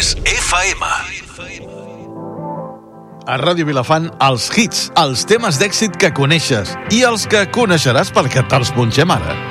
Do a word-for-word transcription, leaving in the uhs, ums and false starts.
tres F M. A Ràdio Vilafant, els hits, els temes d'èxit que coneixes i els que coneixeràs perquè te'ls punxem ara.